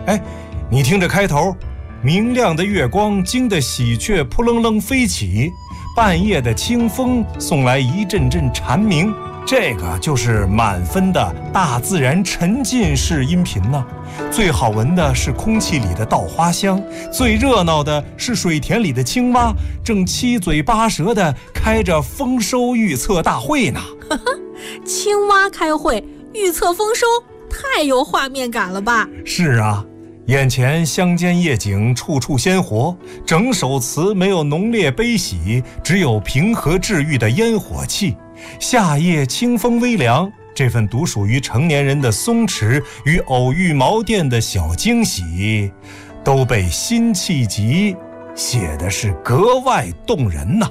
哎，你听着开头，明亮的月光惊得喜鹊扑棱棱飞起，半夜的清风送来一阵阵蝉鸣。这个就是满分的大自然沉浸式音频呢。最好闻的是空气里的稻花香，最热闹的是水田里的青蛙正七嘴八舌地开着丰收预测大会呢。 青蛙开会预测丰收，太有画面感了吧？ 是啊，眼前乡间夜景处处鲜活，整首词没有浓烈悲喜，只有平和治愈的烟火气。夏夜清风微凉，这份独属于成年人的松弛与偶遇锚电的小惊喜，都被辛弃疾写的是格外动人呐。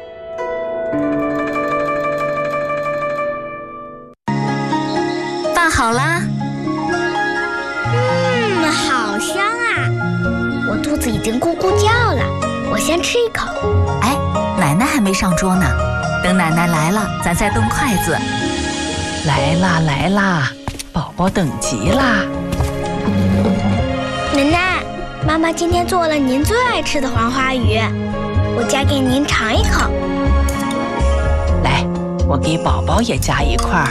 饭好啦。 好香啊！我肚子已经咕咕叫了，我先吃一口。 哎，奶奶还没上桌呢，等奶奶来了，咱再动筷子。 来啦来啦，宝宝等急啦。 奶奶，妈妈今天做了您最爱吃的黄花鱼，我夹给您尝一口。 来，我给宝宝也夹一块。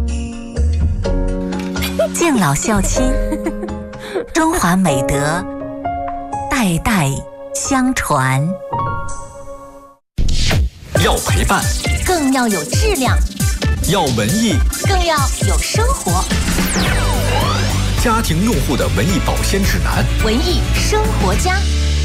敬老孝亲，中华美德代代相传。 要陪伴， 更要有质量； 要文艺， 更要有生活。 家庭用户的文艺保鲜指南， 文艺生活家。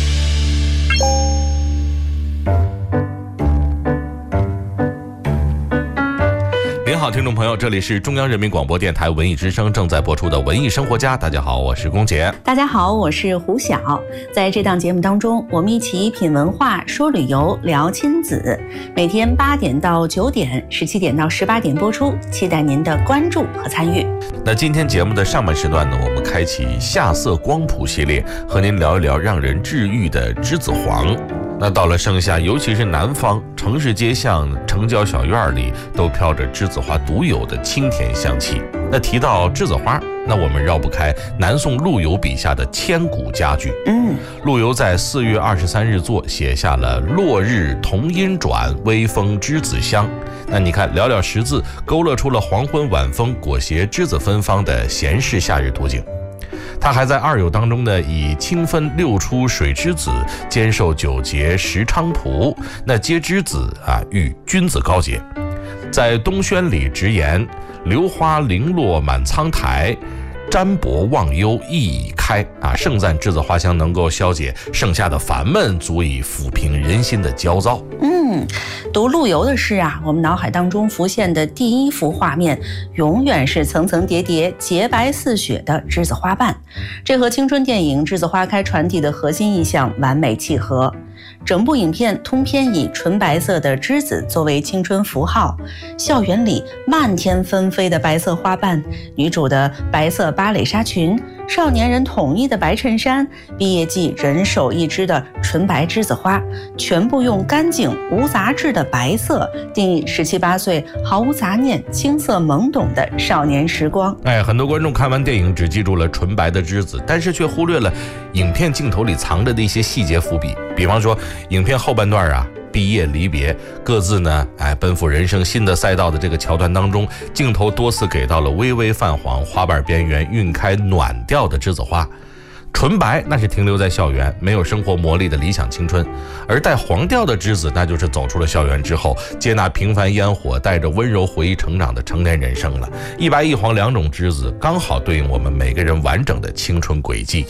您好，听众朋友，这里是中央人民广播电台文艺之声正在播出的文艺生活家。大家好，我是龚杰。 大家好，我是胡晓。在这档节目当中，我们一起品文化、说旅游、聊亲子。每天8点到9点，17点到18点播出，期待您的关注和参与。 那今天节目的上半时段呢，我们开启夏色光谱系列，和您聊一聊让人治愈的栀子黄。那到了盛夏，尤其是南方城市街巷、城郊小院里，都飘着栀子花独有的清甜香气。那提到栀子花，那我们绕不开南宋陆游笔下的千古佳句。陆游在4月23日作，写下了“落日同阴转，微风栀子香”。那你看，寥寥10字，勾勒出了黄昏晚风裹挟栀子芬芳的闲适夏日图景。他还在二友当中呢，以清芬六出水栀子，兼受九节石菖蒲，那接栀子喻君子高洁。在东轩里直言：“榴花零落满苍苔，瞻博忘忧意已开”盛赞栀子花香能够消解盛夏的烦闷，足以抚平人心的焦躁。 读陆游的诗我们脑海当中浮现的第一幅画面，永远是层层叠叠、洁白似雪的栀子花瓣，这和青春电影《栀子花开》传递的核心意象完美契合。整部影片通篇以纯白色的栀子作为青春符号，校园里漫天纷飞的白色花瓣，女主的白色芭蕾纱裙，少年人统一的白衬衫，毕业季人手一支的纯白栀子花，全部用干净无杂质的白色定义17、18岁毫无杂念、青涩懵懂的少年时光。 很多观众看完电影只记住了纯白的栀子，但是却忽略了影片镜头里藏着的一些细节伏笔。比方说影片后半段毕业离别，各自呢奔赴人生新的赛道的这个桥段当中，镜头多次给到了微微泛黄、花瓣边缘晕开暖调的栀子花。纯白那是停留在校园，没有生活磨砺的理想青春，而带黄调的栀子那就是走出了校园之后，接纳平凡烟火，带着温柔回忆成长的成年人生了。一白一黄两种栀子，刚好对应我们每个人完整的青春轨迹。